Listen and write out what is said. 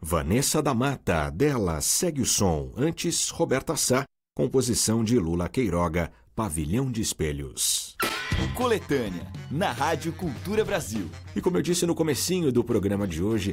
Vanessa da Mata, dela Segue o Som. Antes, Roberta Sá, composição de Lula Queiroga, Pavilhão de Espelhos. Coletânea, na Rádio Cultura Brasil. E como eu disse no comecinho do programa de hoje,